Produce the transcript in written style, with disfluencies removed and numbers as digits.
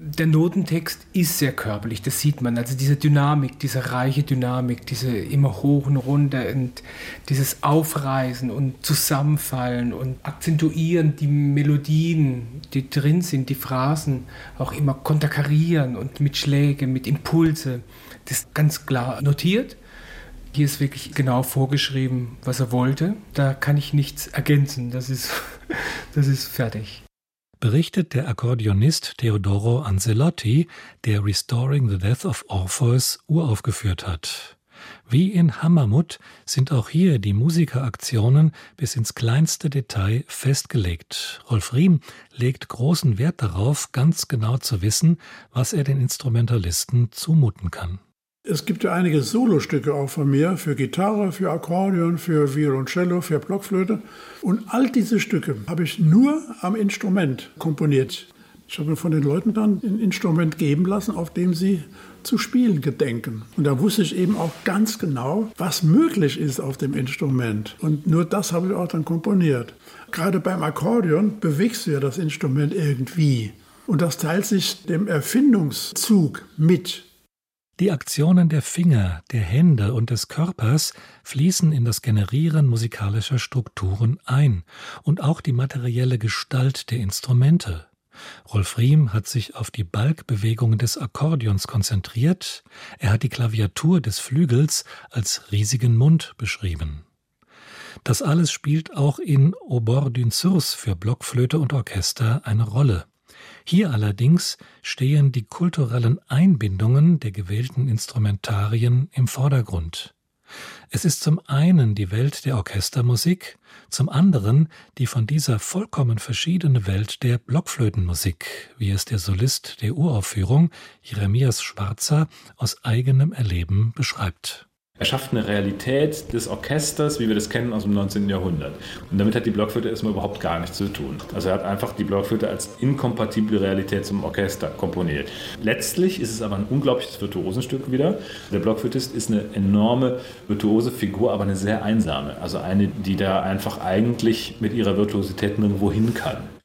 Der Notentext ist sehr körperlich, das sieht man. Also diese Dynamik, diese reiche Dynamik, diese immer hoch und runter und dieses Aufreißen und Zusammenfallen und Akzentuieren, die Melodien, die drin sind, die Phrasen auch immer konterkarieren und mit Schlägen, mit Impulse. Das ist ganz klar notiert. Hier ist wirklich genau vorgeschrieben, was er wollte. Da kann ich nichts ergänzen. Das ist fertig. Berichtet der Akkordeonist Teodoro Ancelotti, der Restoring the Death of Orpheus uraufgeführt hat. Wie in Hammermut sind auch hier die Musikeraktionen bis ins kleinste Detail festgelegt. Rolf Riem legt großen Wert darauf, ganz genau zu wissen, was er den Instrumentalisten zumuten kann. Es gibt ja einige Solostücke auch von mir, für Gitarre, für Akkordeon, für Violoncello, für Blockflöte. Und all diese Stücke habe ich nur am Instrument komponiert. Ich habe mir von den Leuten dann ein Instrument geben lassen, auf dem sie zu spielen gedenken. Und da wusste ich eben auch ganz genau, was möglich ist auf dem Instrument. Und nur das habe ich auch dann komponiert. Gerade beim Akkordeon bewegst du ja das Instrument irgendwie. Und das teilt sich dem Erfindungszug mit. Die Aktionen der Finger, der Hände und des Körpers fließen in das Generieren musikalischer Strukturen ein und auch die materielle Gestalt der Instrumente. Rolf Riem hat sich auf die Balkbewegungen des Akkordeons konzentriert, er hat die Klaviatur des Flügels als riesigen Mund beschrieben. Das alles spielt auch in Au bord d'une source für Blockflöte und Orchester eine Rolle. Hier allerdings stehen die kulturellen Einbindungen der gewählten Instrumentarien im Vordergrund. Es ist zum einen die Welt der Orchestermusik, zum anderen die von dieser vollkommen verschiedene Welt der Blockflötenmusik, wie es der Solist der Uraufführung, Jeremias Schwarzer, aus eigenem Erleben beschreibt. Er schafft eine Realität des Orchesters, wie wir das kennen aus dem 19. Jahrhundert. Und damit hat die Blockflöte erstmal überhaupt gar nichts zu tun. Also er hat einfach die Blockflöte als inkompatible Realität zum Orchester komponiert. Letztlich ist es aber ein unglaubliches Virtuosenstück wieder. Der Blockflötist ist eine enorme virtuose Figur, aber eine sehr einsame. Also eine, die da einfach eigentlich mit ihrer Virtuosität nirgendwo hin kann.